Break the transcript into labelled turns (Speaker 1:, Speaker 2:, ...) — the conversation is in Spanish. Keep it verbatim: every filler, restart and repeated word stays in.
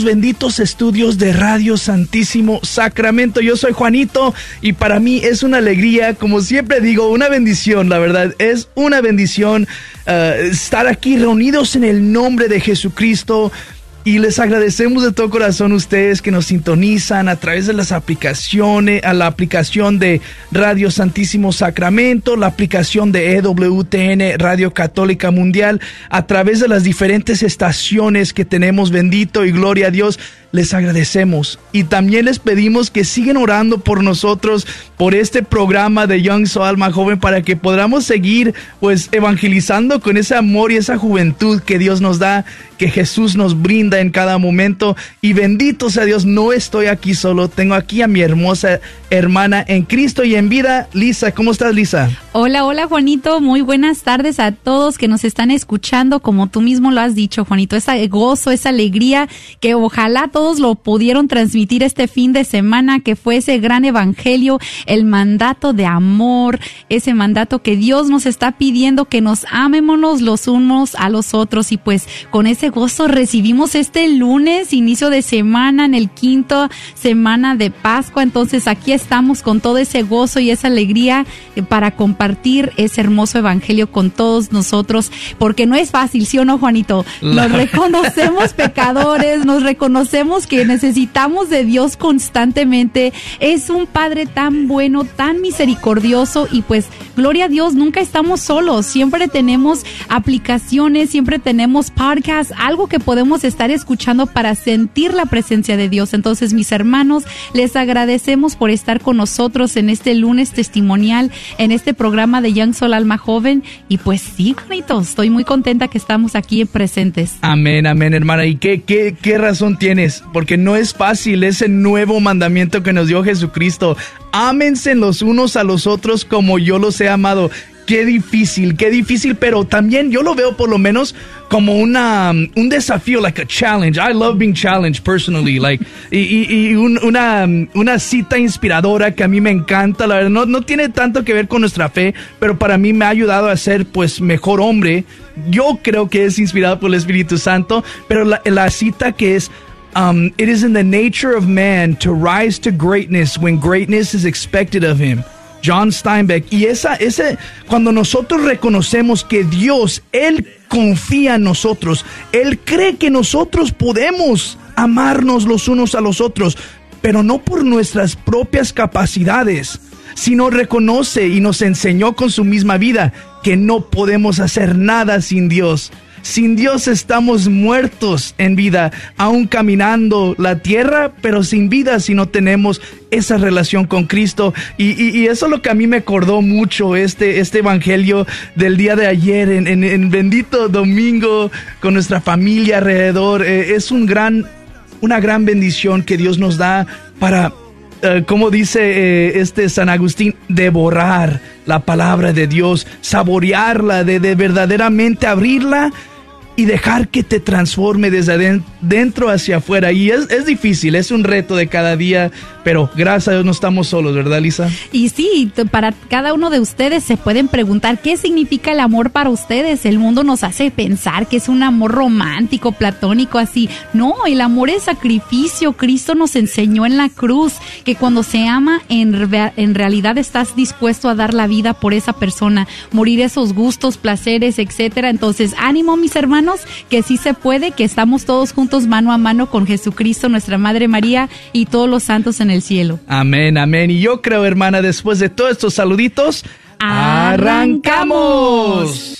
Speaker 1: benditos estudios de Radio Santísimo Sacramento. Yo soy Juanito y para mí es una alegría, como siempre digo, una bendición, la verdad, es una bendición uh, estar aquí reunidos en el nombre de Jesucristo. Y les agradecemos de todo corazón a ustedes que nos sintonizan a través de las aplicaciones, a la aplicación de Radio Santísimo Sacramento, la aplicación de E W T N Radio Católica Mundial, a través de las diferentes estaciones que tenemos. Bendito y gloria a Dios. Les agradecemos y también les pedimos que sigan orando por nosotros, por este programa de Young Soul Alma Joven, para que podamos seguir pues evangelizando con ese amor y esa juventud que Dios nos da, que Jesús nos brinda en cada momento. Y bendito sea Dios, no estoy aquí solo, tengo aquí a mi hermosa hermana en Cristo y en vida, Lisa. ¿Cómo estás, Lisa?
Speaker 2: Hola, hola, Juanito, muy buenas tardes a todos que nos están escuchando. Como tú mismo lo has dicho, Juanito, ese gozo, esa alegría que ojalá todos lo pudieron transmitir este fin de semana, que fue ese gran evangelio, el mandato de amor, ese mandato que Dios nos está pidiendo, que nos amémonos los unos a los otros. Y pues con ese gozo recibimos este lunes, inicio de semana, en el quinto semana de Pascua. Entonces aquí estamos con todo ese gozo y esa alegría para compartir ese hermoso evangelio con todos nosotros, porque no es fácil, ¿sí o no, Juanito? Nos reconocemos pecadores, nos reconocemos que necesitamos de Dios constantemente. Es un Padre tan bueno, tan misericordioso, y pues gloria a Dios, nunca estamos solos, siempre tenemos aplicaciones, siempre tenemos podcasts, algo que podemos estar escuchando para sentir la presencia de Dios. Entonces, mis hermanos, les agradecemos por estar con nosotros en este lunes testimonial, en este programa de Young Soul Alma Joven. Y pues sí, Juanito, estoy muy contenta que estamos aquí presentes.
Speaker 1: Amén, amén, hermana. ¿Y qué, qué, qué razón tienes? Porque no es fácil ese nuevo mandamiento que nos dio Jesucristo. Ámense los unos a los otros como yo los he amado. Qué difícil, qué difícil, pero también yo lo veo por lo menos como una un desafío, like a challenge. I love being challenged personally, like y, y, y un, una una cita inspiradora que a mí me encanta. La verdad, no, no tiene tanto que ver con nuestra fe, pero para mí me ha ayudado a ser pues mejor hombre. Yo creo que es inspirado por el Espíritu Santo, pero la, la cita que es Um, it is in the nature of man to rise to greatness when greatness is expected of him. John Steinbeck. Y esa, ese, cuando nosotros reconocemos que Dios, Él confía en nosotros, Él cree que nosotros podemos amarnos los unos a los otros, pero no por nuestras propias capacidades, sino reconoce y nos enseñó con su misma vida que no podemos hacer nada sin Dios. Sin Dios estamos muertos en vida, aún caminando la tierra, pero sin vida si no tenemos esa relación con Cristo. Y, y, y eso es lo que a mí me acordó mucho este, este evangelio del día de ayer, en, en, en bendito domingo, con nuestra familia alrededor. Eh, es un gran, una gran bendición que Dios nos da para, uh, como dice eh, este San Agustín, devorar la palabra de Dios, saborearla, de, de verdaderamente abrirla y dejar que te transforme desde dentro hacia afuera. Y es, es difícil, es un reto de cada día, pero gracias a Dios no estamos solos, ¿verdad, Lisa?
Speaker 2: Y sí, para cada uno de ustedes se pueden preguntar qué significa el amor para ustedes. El mundo nos hace pensar que es un amor romántico, platónico, así. No, el amor es sacrificio. Cristo nos enseñó en la cruz que cuando se ama, en, en realidad estás dispuesto a dar la vida por esa persona, morir esos gustos, placeres, etcétera. Entonces, ánimo, mis hermanos, que sí se puede, que estamos todos juntos mano a mano con Jesucristo, nuestra Madre María y todos los santos en el cielo.
Speaker 1: Amén, amén. Y yo creo, hermana, después de todos estos saluditos, ¡arrancamos!